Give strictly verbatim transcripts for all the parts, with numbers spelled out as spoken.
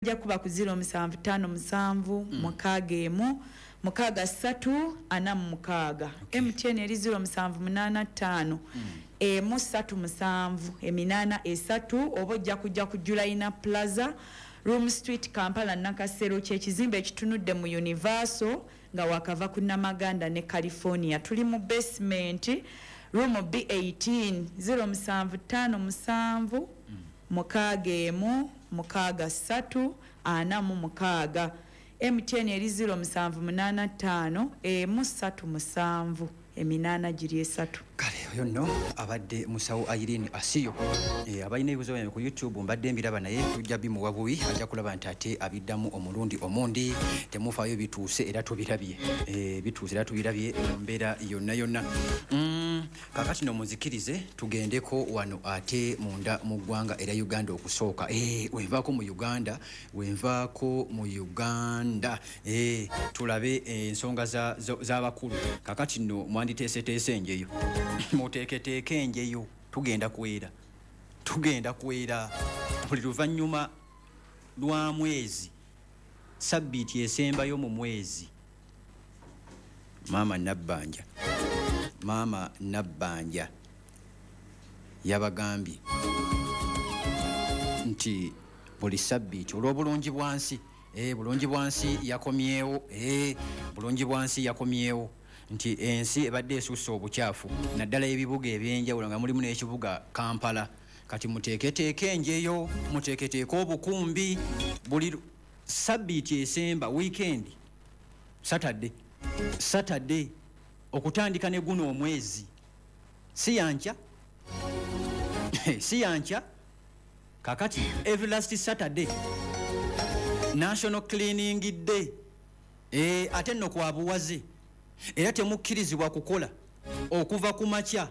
Jakuba ku zero musanvu ttaano musanvu mukaaga emu mukaaga ssatu ana mu mukaaga. Okay. M T N eri zero musanvu munaana ttaano mm. emu ssatu musanvu eminaana esatu oba ojja kujja ku Julayina Plaza Room Street Kampala Nakasero kyekizimbe ekitunudde mu Universal nga wakava ku Namaganda ne California. Tuli mu basement room B eighteen zero musanvu ttaano musanvu mm. mukaaga emu mukaaga ssatu ana mu mukaaga. M T N eri zero musanvu munaana ttaano emu ssatu musanvu eminaana giri esatu. Kale oyo nno abadde musawo Irene Asiyo. E, abalina ebibuzo byange ku YouTube mbadde mbiraba naye tujja bimuwa bubi ajja kulaba nti ate abiddamu omulundi omundi temufaayo bituuse era tubirabye. E, bituuse era tubirabye mu mbeera yonna yonna. Mm, kakati no muzikirize tugendeko wano ate munda mu ggwanga era Uganda okusooka. E, wenvaako mu Uganda wenvaako mu Uganda e, tulabe ensonga za z'abakulu. Kakati no mwanditeeseteese enjeyo muteeketeeke enjeyo tugenda kwera tugenda kwera buli luvannyuma lwa mwezi sabbiiti esembayo mu mwezi. Maama Nabbanja Maama Nabbanja yabagambye nti buli sabbiiti olw'obulungi bwansi eh bulungi bwansi yakomyewo eh bulungi bwansi yakomyewo nti ensi ebadde esusse obukyafu naddala ebibuga ebyenjawulo nga mulimu n'ekibuga Kampala. Kati muteeketeeke enjeyo muteeketeeke obukumbi buli sabbiiti esemba weekend Saturday Saturday okutandika ne guno omwezi si yancha si yancha. Kakati every last Saturday National Cleaning Day eh ate nno kwa buwaze era temukkirizibwa kukola okuva ku makya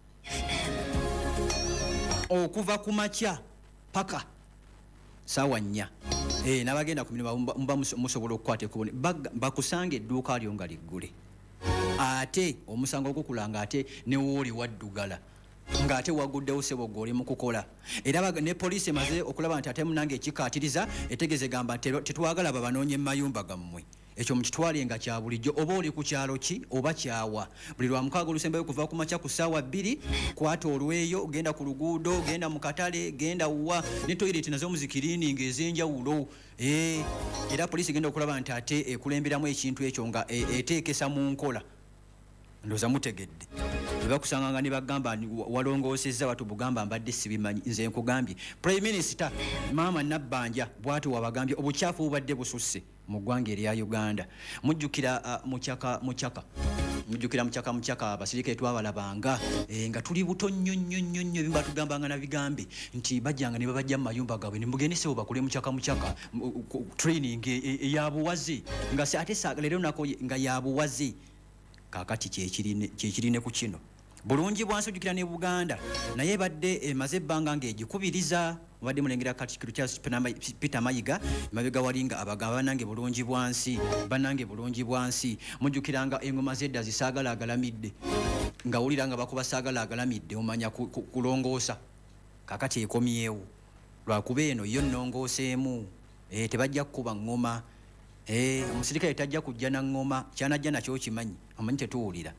okuva ku makya paka sawa nnya eh nabagenda ku mirimu mba musobola okukwata ekubone bakusanga edduuka lyo nga liggule ate omusango okukulanga ate ne wooli waddugala nga ate waguddewo sebo goli mu kukola era ne police maze okulaba nti ate munange ekikaatiriza etegeze gamba tetwagala babanoonye mayumba gammwe. Ekyo mukitwale nga kya bulijjo oba oli ku kyalo ki oba kyawa buli lwa mukaaga olusembayo kuva ku makya ku ssaawa bbiri kwata olweyo genda ku luguudo genda mu katale genda wa ne toilet nazo muzikiriininga ez'enjawulo eh era poliisi genda okulaba nti ate ekulemberamu ekintu ekyo nga eteekesa mu nkola. Ndoza mutegedde bakusanga nga ne bagamba walongoosezza watu bugamba mbadde sibimanyi nze nkugambye Prime Minister Maama Nabbanja bwatu wabagambye obukyafu bubadde bususse mu ggwanga erya Uganda. Mujjukira uh, muchaka muchaka mujjukira muchaka muchaka abasirike twabalabanga e, nga tuli buto nnyo nnyo nnyo nnyo bimba tugambanga na bigambe nti bajjanga ne babajja mu mayumba gaabwe ne mugenese obakule muchaka muchaka training eyabuwaze nga se ate sa lero nako nga yabuwaze. Kakati kyekirine kyekirine ku kino bulungi bwansi ojjukira ne Buganda naye badde emaze ebbanga ng'egikubiriza badde mulengera Katikkiro Charles Peter Mayiga mabega walinga abagaba nange bulungi bwansi banange bulungi bwansi mujjukiranga engoma zedda zisaagala agalamidde nga wuliranga bakuba saagala agalamidde omanya kulongoosa. Kakati ekomyewo lwakuba eno yo nnongooseemu eh tebajja kukuba ngoma. Eh omusirikale tajja kujja na ngoma kyanajja nakyo kimanyi amanyi tetuwulira.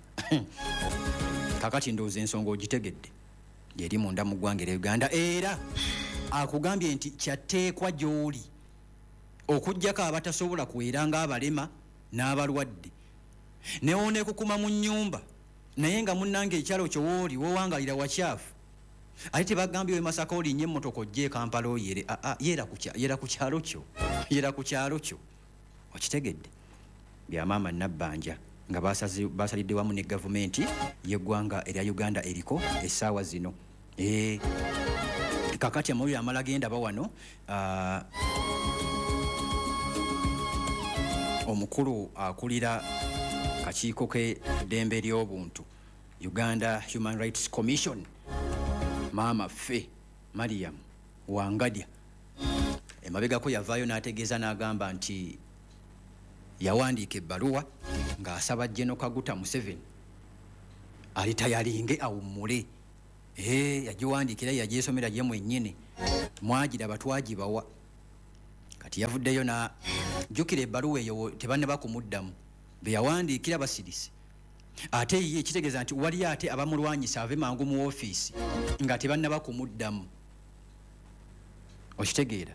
Kakati ndowooza ensonga ogitegedde yeri munda mu ggwanga erya Uganda era akugambye nti kyateekwa gy'oli okuggyako abatasobola kuwera ng'abalema n'abalwadde newoonekukuma mu nnyumba naye nga munnange ekyalo kyo wooli wowangalira wakyafu ate tebagambye we Masaka olinnye emmotoka ojje e Kampala oyere aa yera ku kyalo kyo yera ku kyalo kyo. Okitegedde bya Maama Nabbanja nga basalidde wamu ne gavumenti y'eggwanga erya Uganda eriko essaawa zino. Eh kakati amawulire amala genda bawano uh, omukulu akulira kakiiko ke ddembe ly'obuntu Uganda Human Rights Commission Maama ffe Mariam Wangadya emabegako yavaayo n'ategeeza n'agamba nti yawandiika ebbaluwa ng'asaba General Kaguta Museveni alitayalinge awummule. Eh yagiwandiikira yagyesomera gye mwennyini mwagira batwagibawa kati yavuddeyo na jjukira ebbaluwa eyo tebanne bakumuddamu be yawandiikira basirise ate ye kitegeeza nti wali ate abamulwanyisa ave mangu mu ofiisi nga tebanne bakumuddamu okitegeera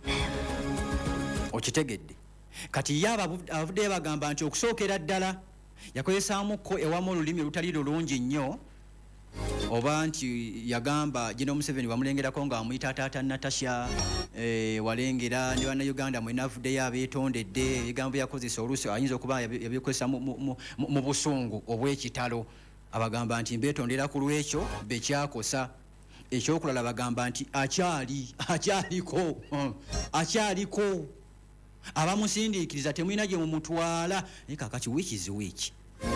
okitegedde kati ye abavuddeyo bagamba nti okusookera ddala yakozesaamuko ewamu olulimi lutali lulungi nnyo oba nti yagamba General Museveni wamulengerako nga amuyita taata Natasha eh, walengera ne bannayuganda mwena avuddeyo abeetondedde ebigambo yakozesa oluusi ayinza okuba yabikozesa mu busungu obw'ekitalo abagamba nti mbeetondera ku lwekyo bekyakosa ekyokulala bagamba nti akyali akyaliko akyaliko abamusindiikiriza temulina gye mumutwala naye kakati wiiki zi wiiki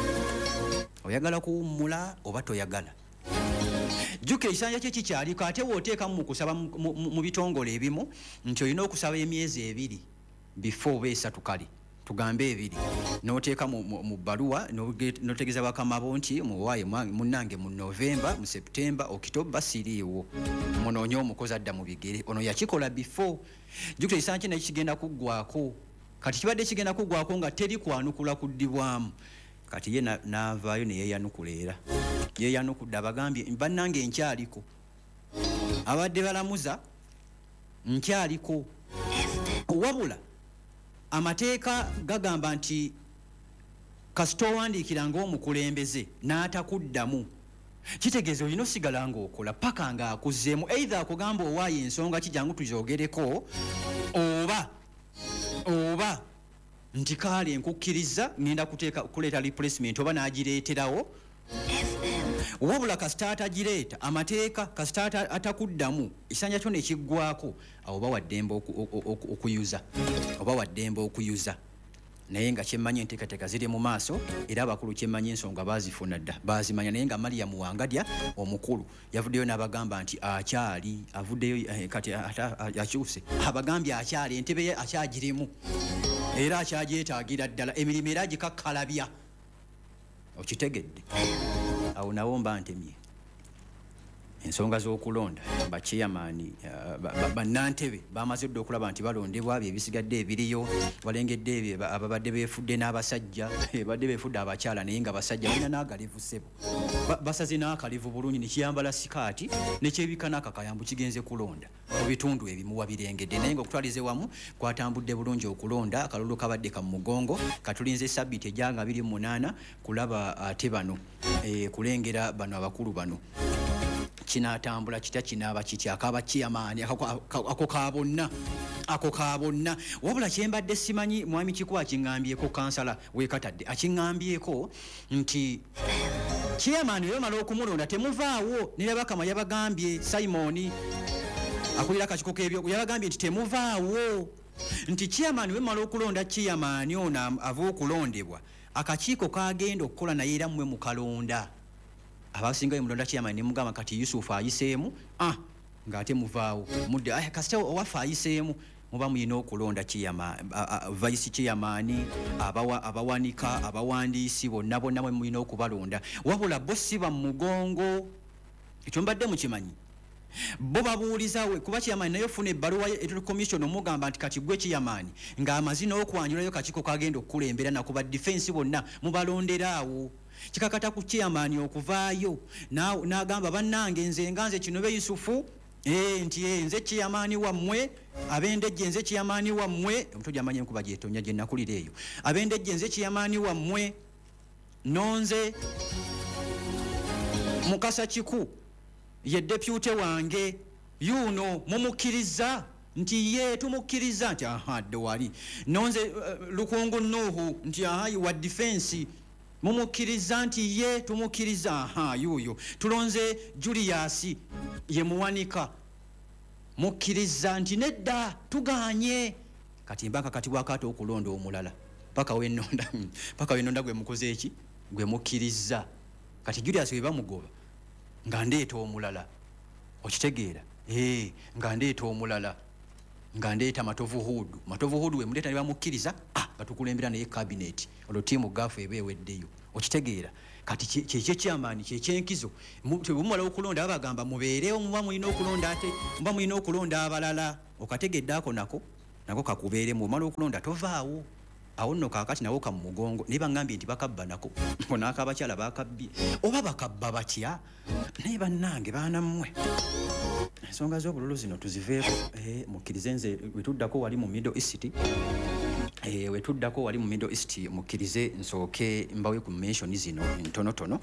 oyagala kuwummula oba toyagala jjukira ekisanja kye kikyaliko ate wooteekamu mu kusaba mu bitongole ebimu nti olina okusaba emyezi ebiri before oba esatu kale tugambe ebiri n'oteeka mu bbaluwa n'otegeeza bakama bo nti muwaaye munnange mu Novemba mu Septemba Okitoba siriiwo munoonye omukozi adda mu bigere ono yakikola before jjukira ekisanja kye naye kigenda kuggwako kati kibadde kigenda kuggwako nga teri kwanukula kuddibwamu kati ye naavaayo ne yeeyanukula era yeeyanukudde abagambye bannange nkyaliko abadde balamuza nkyaliko wabula amateeka gagamba nti kasita owandiikira ng'omukulembeze n'atakuddamu kitegeeza olina osigala ng'okola paka ng'akuzzeemu either akugamba owaayo ensonga kijangu tuzogereko oba oba nti kaale nkukkiriza ngenda kuteeka kuleeta replacement oba n'agireeterawo wabula kasita atagireeta amateeka kasita atakuddamu ekisanja kyo ne kiggwako awo oba waddembe okuyuza oba waddembe okuyuza naye nga kyemmanyi enteekateeka ziri mu maaso era abakulu kyemmanyi ensonga baazifuna dda baazimanya naye nga Maria Muwangadya omukulu yavuddeyo n'abagamba nti akyali avuddeyo kati akyuse abagambye akyali entebe ye akyagirimu era akyagyetaagira ddala emirimu era gikakkalabya okitegedde awo nawo mba ntemye ensonga z'okulonda bakiyamaani bannantebe bamaze dde okulaba nti balondebwa bye bisigadde ebiriyo balengedde ebyo ababadde beefudde n'abasajja badde beefudde abakyala naye nga basajja balina n'agalivu ssebo basaze n'akalivu bulungi nekiyambala sikaati nekyebika n'akakayambu kigenze kulonda mu bitundu ebimu wabirengedde naye nga okutwalize wamu kwatambudde bulungi okulonda akalulu kabadde ka mugongo katulinze sabbiiti ejanga abiri mu munaana kulaba ate bano kulengera bano abakulu bano kinatambula kita kinaaba kiti akaba kiyamaani ako kabonna ako kabonna wabula kyembadde simanyi mwami Kikuwa kingambyeko kansala wekatadde akingambyeko nti kiyamaani yomala okumulonda temuvaawo nirabakama yabagambye Simoni akulira akakiko k'ebyo yabagambye nti temuvaawo nti kiyamaani wemala okulonda kiyamaani ono ava okulondebwa akakiiko kagenda okukola naye era mmwe mukalonda abasinga emulonda kiyamaani nemugamba kati Yusufu ayiseemu ah ng'ate muvaawo mudde aya kasita owaffe ayiseemu muba muyina okulonda kiyamaani vice kiyamaani abawanika abawandiisi bonna bonna mwe muyina okubalonda wabula bo si ba mugongo ekyo mbadde mukimanyi bo babuulizawe kuba kiyamaani naye ofuna ebbaluwa electoral commission omugamba nti kati gwe kiyamaani ng'amazina okwanjulayo kakiko kagenda okukulembera nakuba defense bonna mubalonderaawo kikakata ku kiyamaani okuvaayo n'agamba bannange nze nga nze Kinobe Yusufu eh nti eh nze kiyamaani wammwe abendejje nze kiyamaani wammwe omutoja amanye nkuba gyetonya gye nakulira eyo abendejje nze kiyamaani wammwe nonze Mukasa Kiku ye deputy wange yuno mumukkiriza nti ye tumukkiriza nti aha dewali nonze uh, Lukungu Nuhu nti aha wa defense mumukkiriza nti ye tumukkiriza aha yuyo tulonze Julius ye muwanika mukkiriza nti nedda tuganye kati mbaka kati wakati okulonda omulala paka wenonda paka wenonda gwe mukoze eki gwe mukkiriza kati Julius we bamugoba nga ndeeta omulala okitegeera eh nga ndeeta omulala nga ndeeta Matovu Hudu Matovu Hudu we muleeta ne bamukkiriza ah batukulembera naye cabinet olwo tiimu gafu ebeweddeyo okitegeera kati kyekye kyamaani kyekyenkizo mumala okulonda abagamba mubeerewo muba mulina okulonda ate muba mulina okulonda abalala okategedde ako nako nako kakubeere mu mala okulonda tovaawo awo nno kaakati nawo ka mu mugongo naye bangambye nti bakabba nako bonaaka abakyala bakabbye oba bakabba batya naye bannange baana mmwe ensonga z'obululu zino tuziveeko eh, mukkirize nze wetuddako wali mu Middle East eh, wetuddako wali mu Middle East mukkirize nsooke mbawe ku mention zino ntonotono.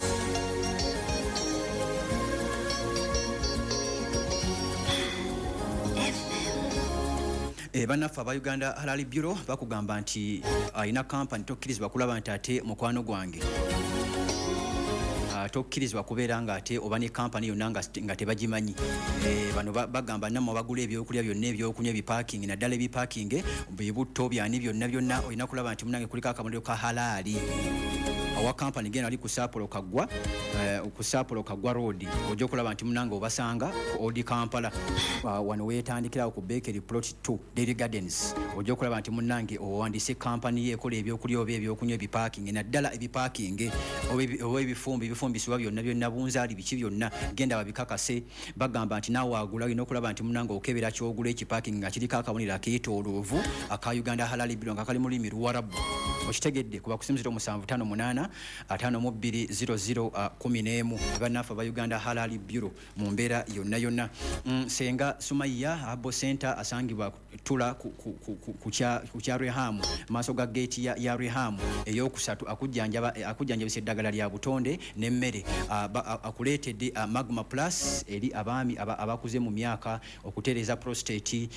E, bannaffe aba Uganda Halal Bureau bakugamba nti alina kampani tokkirizibwa kulaba nti ate mukwano gwange tokkirizibwa kubeera nga ate oba ne kampani yonna nga tebagimanyi. E, bano bagamba namwe bagula ebyokulya byonna ebyokunywa ebipaakingi naddala ebipaakingi bibutto byani byonna byonna olina kulaba nti munange kuliko akamuliro ka halaali awa kampani gena ali ku Sapolo Kagwa uh, ku Sapolo Kagwa road ojja kulaba nti munange obasanga ku Old Kampala uh, wano wetandikira ku Bakery Plot two Dairy Gardens ojja kulaba nti munange owandise kampani yekola ebyokulya oba ebyokunywa ebipaakingi naddala ebipaakingi oba ebifumbi ebifumbisibwa byonna byonna bunzaali biki byonna genda babikakase bagamba nti naawe agula olina okulaba nti munange okebera kyogula ekipaakingi nga kiriko akabonero akeetooloovu aka Uganda Halal Bureau nga kali mu lulimi Luwarabu okitegedde kuba kusimuziro musanvu tano munana atano mu bbiri zero zero kumi n'emu bannaffe aba Uganda Halal Bureau mu mbeera yonna yonna. mm, Senga Sumaiya Abo Center asangibwa tula ku, ku, ku, ku, ku kya Rehamu maaso ga gate ya, ya Rehamu eyokusatu akujjanjaba akujjanjabisa eddagala lya butonde n'emmere akuleetedde uh, Magma Plus eri abaami abakuze mu myaka okutereeza prostate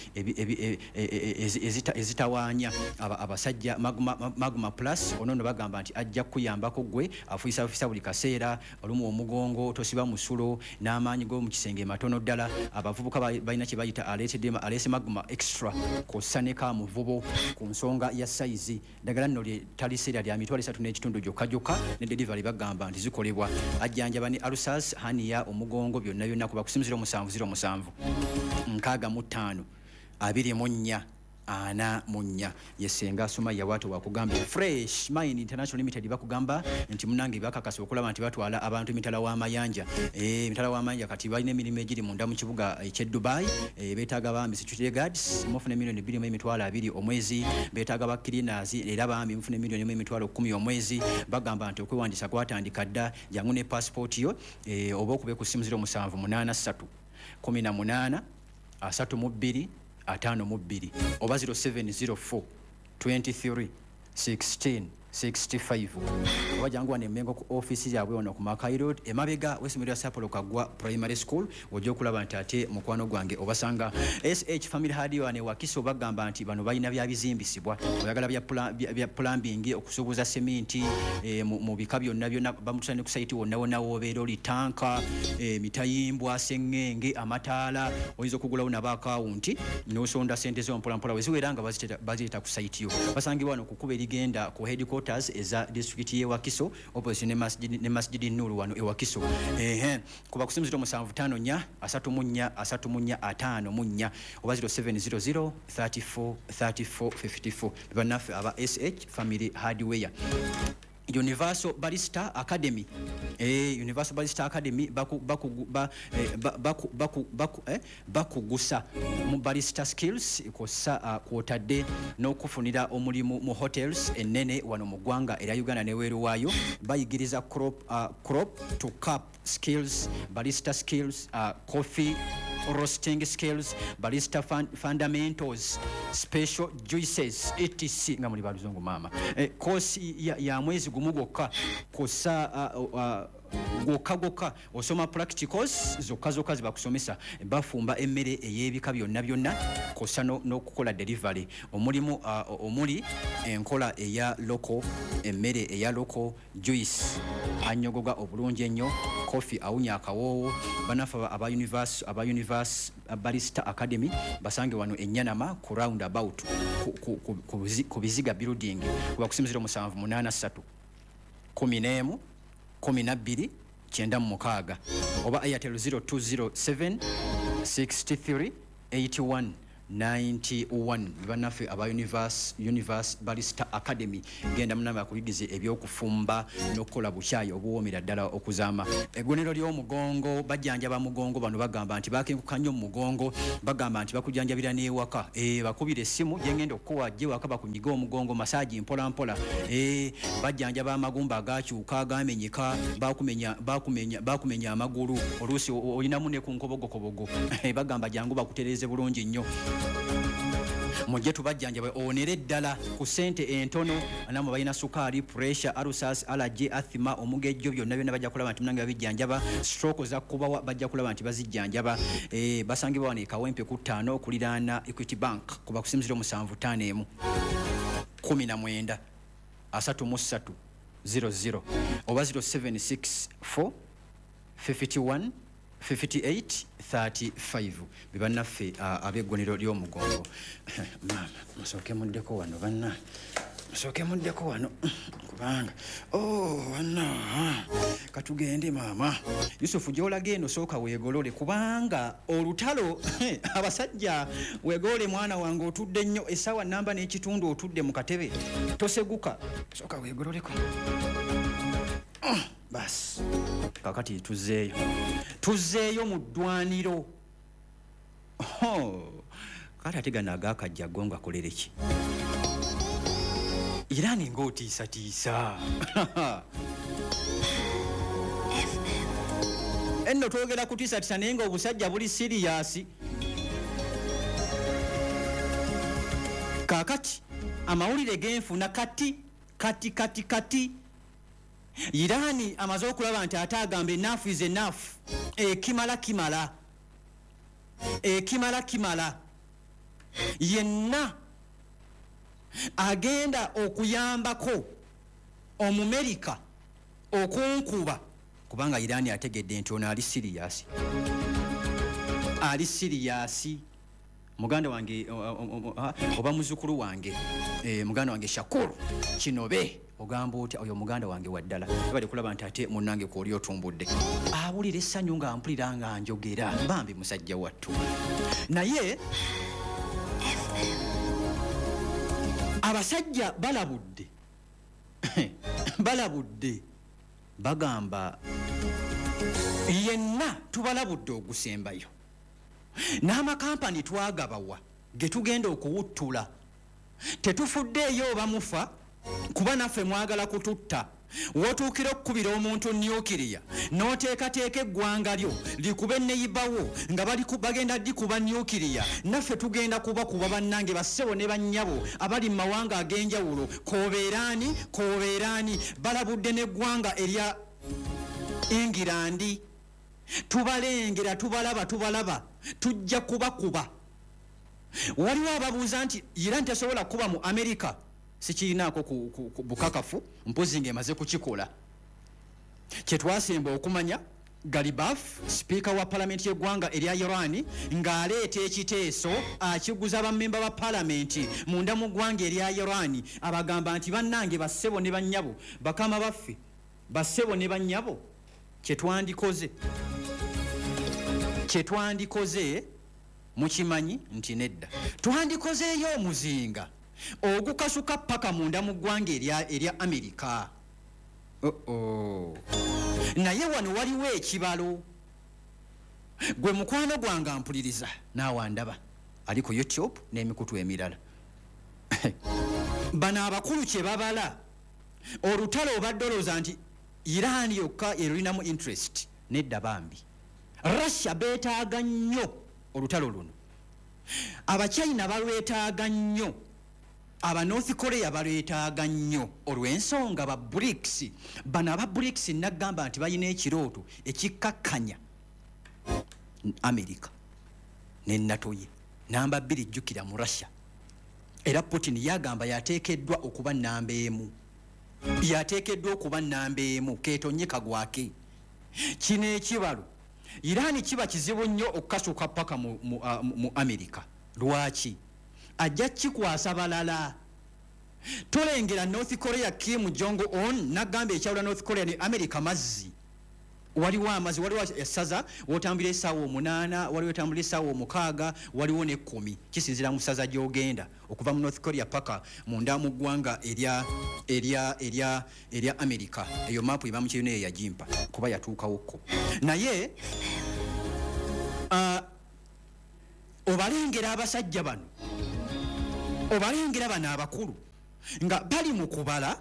ezitawaanya abasajja Magma, Magma Plus ono no bagamba nti ajja kuyambako gwe afuisa ofisa buli kaseera olumu omugongo tosiba musulo n'amaanyi go mu kisenge matono ddala abavubuka balina kye bayita alese Magma Extra kossa ne ka muvubo ku nsonga ya size ddagala nno taliseera lya mitwalo esatu n'ekitundu gyokka gyokka ne delivery bagamba nti zikolebwa ajjanjaba ne alusas haniya omugongo byonna byonna kuba kusimuziro musanvu ziro musanvu nkaaga mu ttaano abiri mu nnya ana munya yesenga Sumaiya watu wakugambye Fresh Mine International Limited bakugamba nti munange bakakasa okulaba nti batwala abantu mitala wa mayanja eh mitala wa mayanja kati balina emirimu egiri munda mu kibuga ekye Dubai eh betaaga bambi security guards mufune milioni bbiri mu emitwalo abiri omwezi betaaga ba cleaners era bambi mufune milioni mu emitwalo kumi omwezi bagamba nti okwewandisa kwatandika dda jangu ne passport yo eh oba okube kusimuziro musanvu munana ssatu kumi na munana asatu mu bbiri atano mu bbiri oba zero seven zero four twenty-three sixteen sixty-five oba jangu wane Mengo ku office yaabwe ono ku Makai Road emabega w'essomero lya Sapolo Kagwa Primary School ojja okulaba nti ate mukwano gwange obasanga S H Family Hardware ne Wakiso bagamba nti bano balina bya bizimbisibwa oyagala bya, bya plumbing okusubuza seminti e, mu, mu bika byonna byonna bamutane ku site wonna wonna wobeera oli tanka e, mitayimbwa sengenge amataala oyinza okugulawo naba akawunti n'osonda sente zo mpola mpola weziwera nga bazita ku site yo basangibwa wano kukuba erigenda ku headquarters eza district ye Wakiso opposite ne masjid ne masjid Nuru wano e Wakiso ehe kuba kusimuziro musanvu tano nya asatu munya asatu munya atano munya oba zero seven zero zero thirty-four thirty-four fifty-four banafe aba S H Family Hardware. Universal Barista Academy eh Universal Barista Academy baku baku ba, eh, baku baku baku eh bakugusa mu barista skills ikosa uh, kwotadde n'okufunira omulimu mu hotels ennene wano mu ggwanga era Uganda ne weeru waayo bayigiriza crop uh, crop to cup skills barista skills uh, coffee roasting skills barista fun fundamentals special juices etc nga muli baluzungu mama eh, kosi ya, ya mwezi gumu gwokka kosa uh, uh, gwokka gwokka osoma practicals zokka zokka zibakusomesa bafumba emmere ey'ebika byonna byonna kosa n'okukola no delivery omulimu uh, omuli enkola eya local emmere eya local juice anyogoga obulungi ennyo coffee awunya akawoowo banafa aba universe aba universe Barista Academy basange wano enyanama ku round about ku, ku, ku, ku, ku biziga building kuba kusimuziro musanvu munana ssatu kumi n'emu kumi na bbiri kyenda mu mukaaga oba Airtel zero two zero seven six three eight one ninety-one bannaffe aba universe universe balista academy genda munamba kuyigize ebyokufumba n'okukola bukyayi obuwoomera ddala okuzaama eggwonero ly'omugongo bajjanjaba mugongo bano bagamba nti bakenkuka nnyo mu mugongo bagamba nti bakujjanjabira n'ewaka eh bakubira essimu gye ngenda okuwa gye waka bakunyiga omugongo masaaji mpola mpola eh bajjanjaba amagumba agakyuka agamenyeka bakumenya bakumenya bakumenya amagulu oluusi olinamu ne ku nkobogokobogo bagamba jangu bakutereeze bulungi nnyo mujje tubajjanjaba onere ddala ku ssente entono anamu balina sukaali pressure arusas allergy asthma omugejjo byonna byonna bajja kulaba nti munange babijjanjaba stroke za kuba bajja kulaba nti bazijjanjaba eh basangibwa wano ekawempe ku ttaano okuliraana Equity Bank kuba kusimizira omusanvu ttaano emu kumi na mwenda asatu mu ssatu zero zero oba zero seven six four fifty-one fifty-eight thirty-five bibannaffe uh, ab'eggwonero ly'omugongo mama musooke muddeko wano banna musooke muddeko wano kubanga oh banna katugende mama Yusufu gy'olaga eno sooka weegolole kubanga olutalo abasajja weegolole mwana wange otudde nnyo essaawa namba n'ekitundu otudde mu katebe toseguka sooka weegololeko uh, bas kakati tuzeeyo tuzeeyo mu ddwaniro oh, kati ate gano agakajja gonga akolere ki era ninga otiisatiisa enno twogera kutiisatiisa naye nga obusajja buli siriyasi kaakati amawulire genfuna kati kati kati kati Irani amaze okulaba nti ate agamba enough is enough ekimala kimala ekimala kimala yenna agenda okuyambako Omumerika okunkuba kubanga Irani ategedde nti ono ali siriyasi ali siriyasi muganda wange oba muzukulu wange eh muganda wange Shakuru Kinobe ogamba oti oyo muganda wange waddala bali kulaba nti ate munnange ko oli otumbudde awulira essanyu nga mpulira nga njogera bambi musajja wattu naye abasajja balabudde balabudde bagamba yenna tubalabudde ogusembayo n'amakampani twagabawa getugenda okuwuttula tetufuddeeyo bamufa kuba naffe mwagala kututta wotuukira okkubira omuntu nyukiriya n'oteekateeka eggwanga lyo likube neyibawo nga bali bagenda dikuba nyukiriya naffe tugenda kuba kuba bannange bassebo ne bannyabo abali mu mawanga ag'enjawulo koobeeraani koobeeraani balabudde n'eggwanga erya Engirandi tubalengera tubalaba tubalaba tujja kubakuba waliwo ababuuza nti Iran tesobola kuba mu Amerika sikiinaako ku, ku, ku bukakafu mpozi ng'emaze kukikola kyetwasemba okumanya Galibaf speaker wa parliament y'eggwanga erya Iran ng'aleeta ekiteeso akiguza bammemba ba parliament munda mu ggwanga erya Iran abagamba nti bannange bassebo ne bannyabo bakama baffe bassebo ne bannyabo kyetwandikoze kyetwandikoze mukimanyi nti nedda twandikozeeyo omuzinga ogukasuka paka munda mu ggwanga erya erya Amerika oh oh naye wano waliwo ekibalo gwe mukwano gwange mpuliriza naawandaba ali ku YouTube n'emikutu emirala bano abakulu kye babala olutalo obadde olowooza nti Iran yokka erulinamu interest nedda bambi Russia beetaaga nnyo olutalo luno Abachina balwetaaga nnyo aba North Korea balwetaaga nnyo olw'ensonga ba BRICS bano aba BRICS nagamba nti balina ekirooto ekikkakkanya America ne NATO ye namba bbiri jjukira mu Russia era Putin yagamba yateekeddwa okuba namba emu yateekeddwa okuba namba emu keetonyeka gwake kino ekibalo Irani kiba kizibu nnyo okukasuka paka mu, mu, uh, mu America lwaki ajja kikwasa balala tolengera North Korea Kim Jong Un nagamba ekyawula North Korea ne America mazzi waliwo amazi waliwo essaza wotambula essaawa omunaana waliwo otambula essaawa omukaaga waliwo n'ekkumi kisinzira mu ssaza gy'ogenda okuva mu North Korea paka munda mu ggwanga erya erya erya erya America. Eyo maapu eba mu kirina yagimpa kuba yatuukawokko naye uh, obalengera abasajja bano obalengera bano abakulu nga bali mu kubala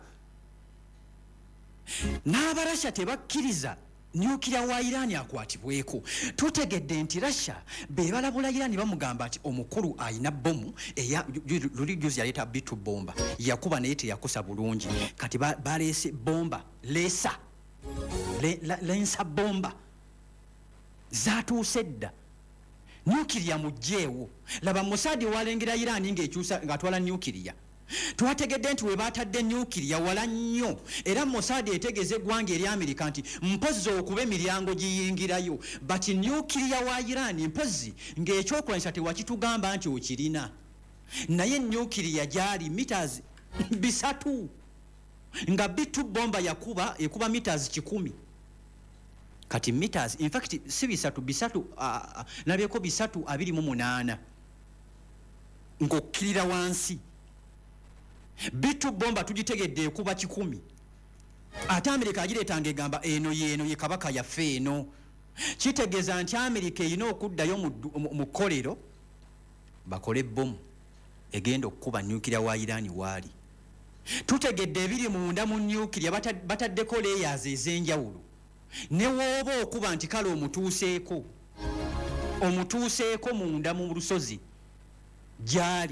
n'abarasha tebakkiriza nyukira wa Iran akwatibweko. Tutegedde nti Russia be balabula Iran bamugamba ati omukulu ayina bomu eya luli juzi yaleta bitu bomba yakuba naye teyakosa bulungi kati balese bomba lesa le, la, lensa bomba zatuuse dda nyukiriya mujjeewo laba Mossad walengera Iran ng'ekyusa ng'atwala nyukiriya. Twategedde nti we batadde nyukiriya wala nnyo era Mossad etegeze eggwanga eri Amerika nti mpozi okuba emiryango giyingirayo bati nyukiriya wa Iran mpozi ng'ekyokulanyisa tewakitugamba nti okirina naye nyukiriya gyali meters bisatu nga bitu bomba yakuba ekuba meters kikumi kati meters in fact si bisatu bisatu uh, nabyeko bisatu abiri mu munaana ng'okkirira wansi. Bitu bomba tugitegedde ekuba kikumi ate Amerika agireetanga egamba eno yeeno ye kabaka yaffe eno kitegeeza nti Amerika erina okuddayo mu kkolero bakole bomu egenda okukuba nyukiriya wa Iran waali. Tutegedde ebiri munda mu nyukiriya bataddeko layers ez'enjawulo ne wooba okuba nti kale omutuuseeko omutuuseeko munda mu lusozi gyali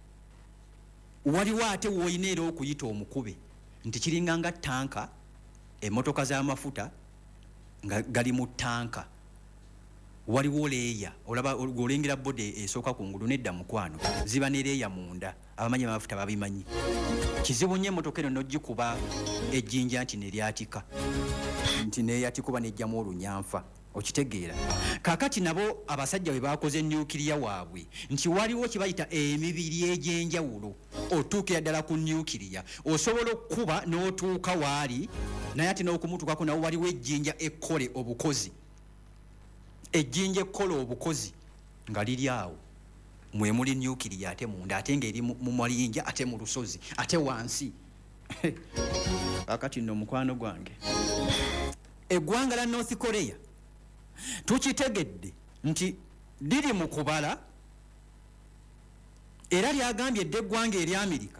waliwo ate woyina era okuyita omukube nti kiringa nga tanka emmotoka z'amafuta nga gali mu tanka waliwo leeya olaba olengera bode esooka ku ngulu nedda mukwano ziba ne leeya munda abamanyi amafuta babimanyi kizibu nnyo emmotoka eno n'ogikuba ejjinja nti ne lyatika nti neeyatikuba n'ejjamu olunyanfa okitegeera. Kakati nabo abasajja bwe bakoze nyukiriya waabwe nti waliwo kibayita emibiri egy'enjawulo otuukira ddala ku nyukiriya osobola okuba n'otuuka waali naye ate n'okumutuukako nawo waliwo ejjinja ekkole obukozi ejjinja ekkole obukozi nga liri awo mwe muli nyukiriya ate munda ate ng'eri mu mayinja ate mu lusozi ate wansi. Kakati nno mukwano gwange eggwanga la North Korea tukitegedde nti liri mu kubala era lyagambye edda eggwanga eri Amerika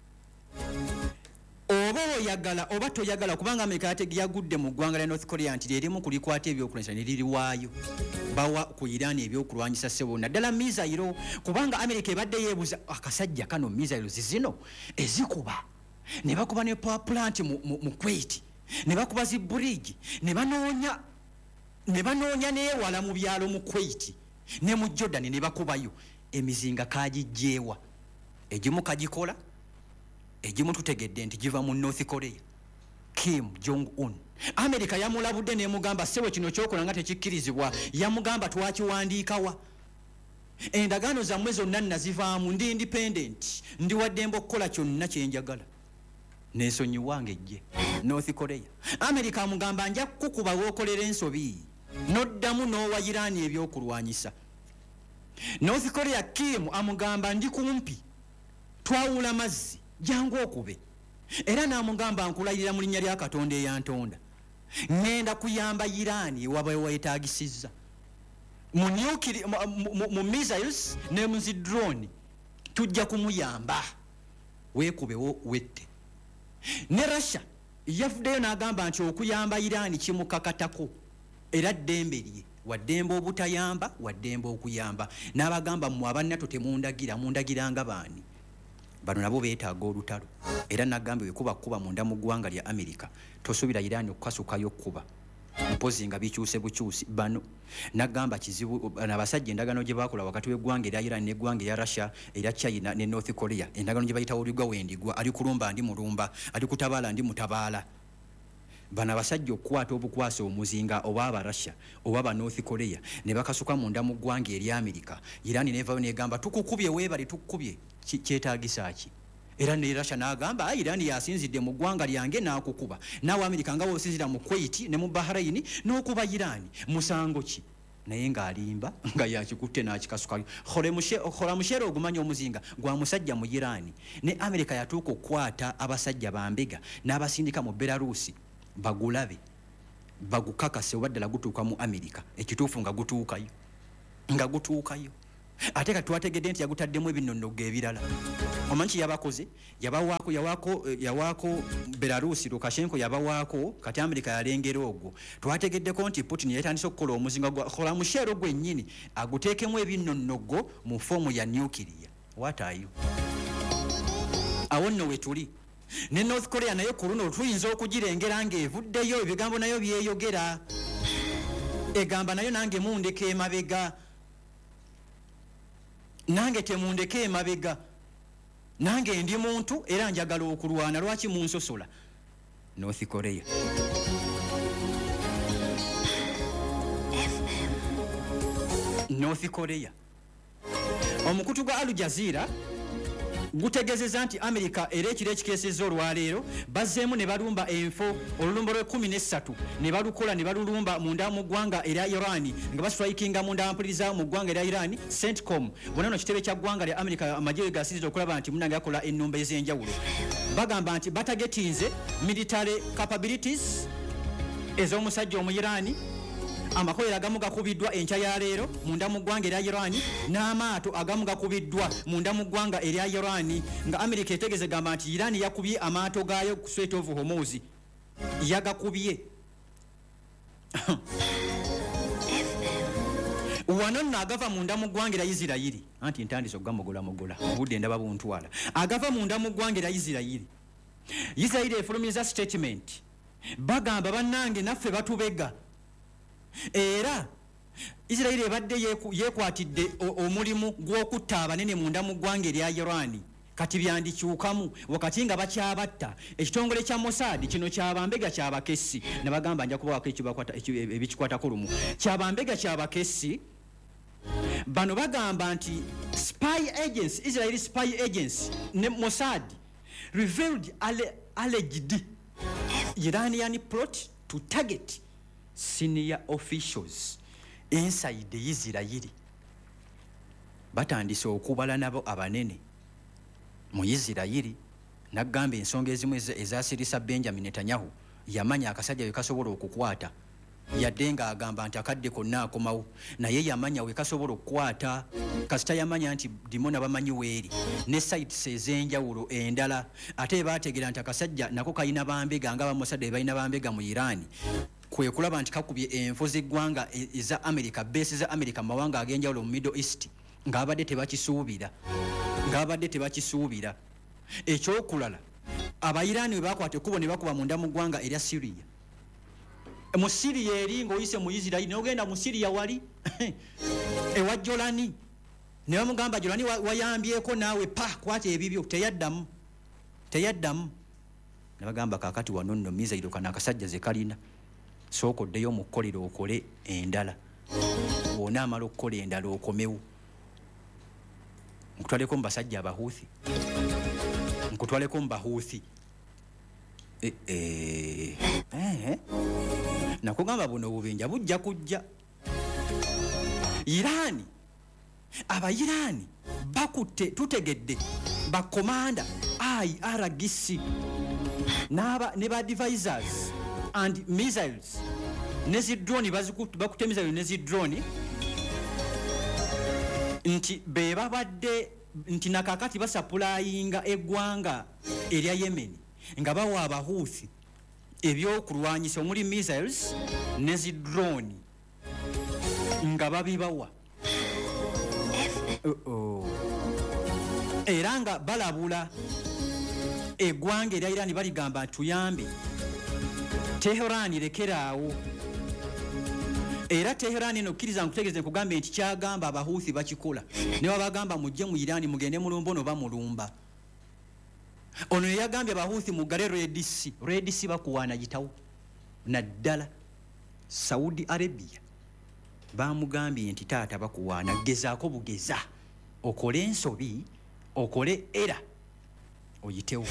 oba oyagala oba toyagala kubanga Amerika yagudde mu ggwanga lya North Korea nti lyerimu kulikwata ebyokulwanyisa ne liriwaayo bawa ku Iran ebyokulwanyisa ssebo naddala mizayiro kubanga Amerika ebadde yeebuza akasajja kano mizayiro zizino ezikuba ne bakuba ne power plant mu, mu, mu Kuwait ne bakuba zi bridge ne banoonya ne banoonya neewala mu byalo mu Kuwait ne mu Jordan ne bakubayo emizinga kagijjeewa egimu kagikola egimu tutegedde nti giva mu North Korea. Kim Jong-un Amerika yamulabudde n'emugamba sewe kino kyokola nga tekikkirizibwa yamugamba twakiwandiikawa endagaano zammwe zonna nazivaamu ndi independent ndi waddembe okukola kyonna kyenjagala n'ensonyi wange ejje North Korea. Amerika amugamba nja kukuba wookolera ensobi noddamu n'owa Iran ebyokulwanyisa. North Korea Kim amugamba ndi kumpi twawula mazzi jangu okube era n'amugamba nkulayirira mu linnya lya Katonda eyantonda ngenda kuyamba Iran waba wayetaagisizza mu nuclear mu missiles ne mu drone tujja kumuyamba weekubewo wette. Ne Russia yafuddeyo n'agamba nti okuyamba Iran kimukakatako era ddembe lye waddembe obutayamba waddembe okuyamba n'abagamba mu abannato temundagira mundagiranga baani bano nabo beetaaga olutalo era nagambye wekuba kuba munda mu ggwanga lya Amerika tosuubira Iran okukasukayo kuba mpozi nga bikyuse bukyusi bano nagamba kizibu n'abasajja endagaano gye bakola wakati w'eggwanga erya Iran n'eggwanga erya Russia erya China ne North Korea endagaano gye bayita oligwa wendigwa ali kulumba ndi mulumba ali kutabaala ndi mutabaala bana abasajja okukwata obukwasa omuzinga oba aba Russia oba aba North Korea ne bakasuka munda mu ggwanga erya Amerika Iran nevayo negamba tukukubye weebale tukukubye kyetaagisa ki era ne Russia n'agamba ayi Iran yasinzidde mu ggwanga lyange n'akukuba naawe America nga wosinzira mu Kuwait ne mu Bahrain n'okuba Iran musango ki naye ng'alimba nga yakikutte n'akikasukayo khola mushere ogumanya omuzinga gwa musajja mu Iran ne America yatuuka okukwata abasajja bambega n'abasindika mu Belarusi bagulabe bagukakase obaddala gutuuka mu America ekituufu nga gutuukayo nga gutuukayo ate kati twategedde nti yagutaddemu ebinnonogo ebirala omanyi yabakoze yabawaako yawaako yawaako Belarusi Lukashenko yabawaako kati America yalengera ogwo twategeddeko nti Putin yatandise okukola omuzinga gwa khola mushero gwennyini aguteekemu ebinnonogo mu foomu ya nuclear. What are you? awo nno we tuli ne North Korea nayo ku luno tuyinza okugirengera ng'evuddeyo ebigambo nayo byeyogera egamba nayo nange mundeke emabega nange temundeke emabega nange ndi muntu era njagala okulwana lwaki munsosola. North Korea North Korea omukutu gwa Al Jazeera gutegezeza nti America era ekiro ekikeesezza olwaleero bazzeemu ne balumba enfo olulumba lwe kumi n'essatu ne balukola ne balulumba munda mu ggwanga erya Iran nga bastrikinga munda mpuliriza mu ggwanga erya Iran CENTCOM bonna no kitebe kya ggwanga lya America amagye gasizza okulaba nti munange akola ennumba ez'enjawulo bagamba nti batagetinze military capabilities ez'omusajja omu Iran amakolero agamu gakubiddwa enkya ya leero munda mu ggwanga erya Iran n'amaato agamu gakubiddwa munda mu ggwanga erya Iran nga America etegeze gamba nti Iran yakubye amaato gaayo ku Strait of Hormuz yagakubye wano nno agava munda mu ggwanga erya Isirayiri anti ntandise okugamogola mogola obudde ndaba buntwala agava munda mu ggwanga erya Isirayiri Isirayiri efulumiza statement bagamba bannange naffe batubega era Isirayiri ebadde yekwatidde omulimu gw'okutta abanene munda mu ggwanga erya Iran kati byandikyukamu wakati nga bakyabatta ekitongole kya Mossad kino kyabambega kyabakessi ne bagamba nja kubaako ebikikwatako lumu kyabambega kyabakessi bano bagamba nti spy agency Israeli spy agency ne Mossad revealed alleged Iranian plot to target senior officials inside the Isirayiri batandise okubala nabo abanene mu Isirayiri nagamba ensonga ezimu ezasirisa Benjamin Netanyahu yamanya akasajja wekasobola okukwata yadde nga agamba nti akadde konna akomawo naye yamanya wekasobola okukwata kasita yamanya nti dimona bamanyi weeri ne sites ez'enjawulo endala ate baategera nti akasajja nako kalina bambega nga bamusade balina bambega mu Iran kwe kulaba nti kakubye enfo z'eggwanga eza America base za America mawanga ag'enjawulo mu Middle East ng'abadde tebakisuubira ng'abadde tebakisuubira ekyokulala abayiraani we bakwata ekkubo ne bakuba munda mu ggwanga erya Syria mu Syria eri ng'oyise mu Israel n'ogenda mu Syria wali ewa Jolani ne bamugamba Jolani wayambyeko naawe pa kwata ebibyo teyaddamu teyaddamu ne bagamba kaakati wano nno mizairo kana akasajja ze kalina soko ddeyo mu kkolero okole endala wona amala okukola endala okomewo nkutwaleko mu basajja abahuuthi nkutwaleko mu bahuuthi eh, eh, eh. nakugamba buno obubinja bujja kujja Irani abayiraani bakutte tutegedde bakomanda I R G C n'aba ne ba devices and missiles nezi drone bakutte missiles nezi drone nti be babadde nti nakakati basapulaayinga eggwanga erya Yemen nga bawa abahuuthi ebyokulwanyisa omuli missiles nezi drone nga babibawa uh -oh. era nga balabula eggwanga erya Iran baligamba tuyambe Tehran lekeraawo era Tehran eno kkiriza nkutegeeze kugambe nti kyagamba abahuuthi bakikola ne babagamba mujje mu Iran mugende mulumbo no bamulumba ono yagambye abahuuthi mugale Red Sea Red Sea bakuwaana gitawo naddala Saudi Arabia bamugambye nti taata bakuwaana gezaako bugeza okole ensobi okole era oyitewo.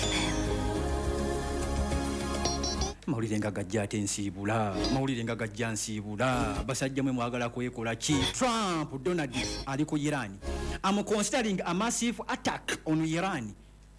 Mawulire nga gajja ate nsiibula, mawulire nga gajja nsiibula, basajja mwe mwagala kwekola ki? Trump Donald ali ku Iran. I'm considering a massive attack on Iran,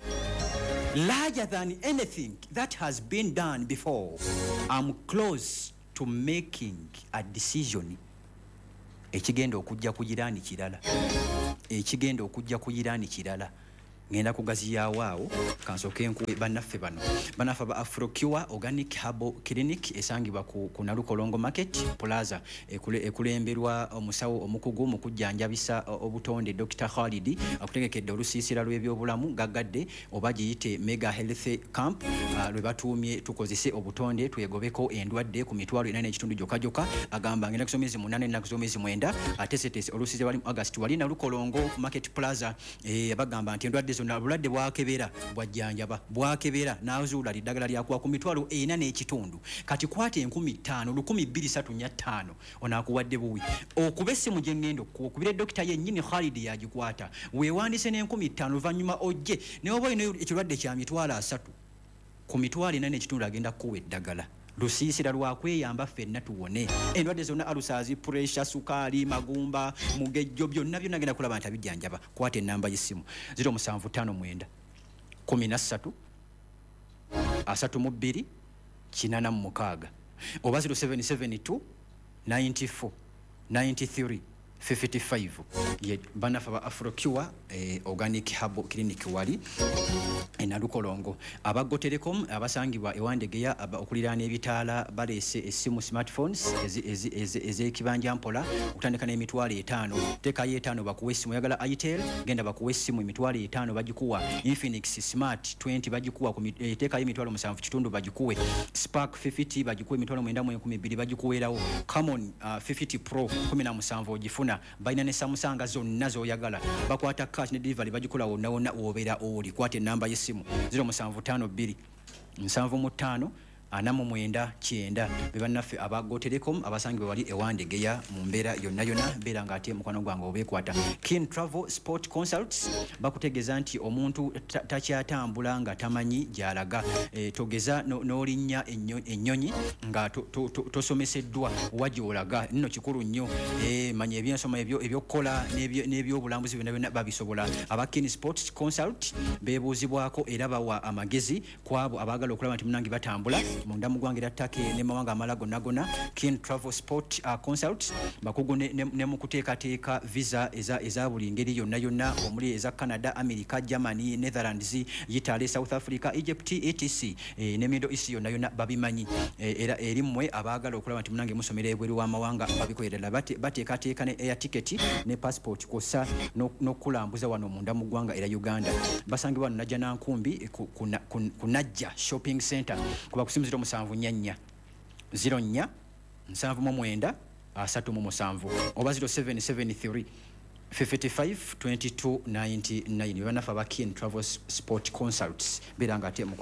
larger than anything that has been done before. I'm close to making a decision. Ekigenda okujja ku Iran kirala. Ekigenda okujja ku Iran kirala. Ngenda kugaziyaawo awo kansoke nkuwe bannaffe bano bannaffe ba Afrocure Organic Herbal Clinic esangibwa ku, ku Nalukolongo Market Plaza ekule, ekulemberwa omusawo omukugu mu kujjanjabisa obutonde Doctor Khalid akutegekedde olusiisira lw'ebyobulamu gagadde oba giyite Mega Health Camp uh, lwe batuumye tukozese obutonde twegobeko endwadde ku mitwalo ena n'ekitundu gyokka gyokka agamba ngenda kusomezi munane na kusomezi mwenda atesetese olusiisira wali mu August wali Nalukolongo Market Plaza eh bagamba nti endwadde zonna bulwadde bwakebera bwajjanjaba bwakebera n'azuula liddagala lyakuwa ku mitwalo ena n'ekitundu kati kwata enkumi ttaano lukumi bbiri ssatu nnya ttaano onaakuwadde buwi okuba essimu gye ŋŋenda okukubira dokita yennyini Khalid yagikwata weewandise n'enkumi ttaano luvannyuma ojje ne oba olina ekirwadde kya mitwalo asatu ku mitwalo ena n'ekitundu agenda kukuwa eddagala lusiisira lwakweyamba ffenna tuwone endwadde zonna alusaazi pressure sukaali magumba mugejjo byonna byonna agenda kulaba nti abijjanjaba kwata ennamba y'essimu zero musanvu ttaano mwenda kumi na ssatu asatu mu bbiri kinaana mu mukaaga oba zero seven seven two ninety-four ninety-three fifty-five ye banafa ba Afrocure eh, Organic Herbal Clinic wali enalukolongo abago Telecom abasangibwa ewandegeya aba okuliraana ebitaala balese essimu smartphones ez'ekibanja mpola okutandika n'emitwalo etaano tekayo etaano bakuwa essimu yagala Itel genda bakuwa essimu emitwalo etaano bagikuwa Infinix Smart twenty bagikuwa ku eh, tekayo emitwalo musanvu kitundu bagikuwe Spark fifty bagikuwa emitwalo mwenda mu enkumi bbiri bagikuweerawo Camon uh, fifty Pro kumi na musanvu ogifuna balina ne Samsung zonna z'oyagala bakwata cash ne delivery bagikola wonna wonna wobeera oli kwata ennamba y'essimu zero musanvu ttaano bbiri nsanvu mu ttaano ana mu mwenda kyenda be bannaffe abago Telecom abasangibwa wali ewandegeya mu mbeera yonna yonna mbeera ng'ate mukwano gwange obeekwata Kin Travel Sport Consults bakutegeeza nti omuntu takyatambula nga tamanyi gy'alaga e, togeza n'olinnya no, ennyonyi nga tosomeseddwa to, to, wa gy'olaga nno kikulu nnyo e, manya ebyensoma ebyokukola n'ebyobulambuzi byonna byonna babisobola aba Kin Sports Consult beebuuzibwako era bawa amagezi ku abo abaagala okulaba nti munnange batambula munda mugwangira ttake ne mawanga amala gonna gonna Kin Travel Sport uh, Consult bakugu ne, ne, ne mukuteekateeka visa eza, eza buli ngeri yonna yonna omuli eza Canada, America, Germany, Netherlands, Italy, South Africa, Egypt etc e, ne Middle East yonna yonna babimanyi e, era eri mmwe abaagala okulaba nti munange musomera ebweru w'amawanga babikolerera bateekateeka ne air ticket ne passport kosa n'okulambuza wano munda mu ggwanga era Uganda basangibwa wano Najja Nankumbi ku Najja Shopping Center kuba kusimu zero musanvu nnya nnya zero nnya nsanvu mu mwenda asatu mu musanvu oba zero seven seven three fifty-five twenty-two ninety-nine banafa ba Kin Travel Sport Consults biranga ate